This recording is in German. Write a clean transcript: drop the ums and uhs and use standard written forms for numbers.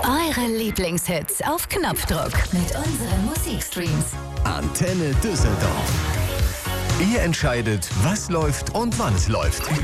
Eure Lieblingshits auf Knopfdruck mit unseren Musikstreams. Antenne Düsseldorf. Ihr entscheidet, was läuft und wann es läuft.